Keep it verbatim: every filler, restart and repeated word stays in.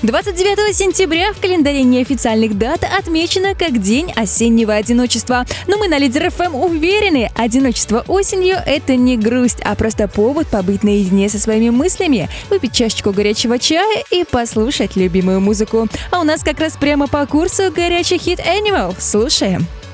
двадцать девятого сентября в календаре неофициальных дат отмечено как День осеннего одиночества. Но мы на Лидер эф эм уверены, одиночество осенью – это не грусть, а просто повод побыть наедине со своими мыслями, выпить чашечку горячего чая и послушать любимую музыку. А у нас как раз прямо по курсу горячий хит Animal. Слушаем.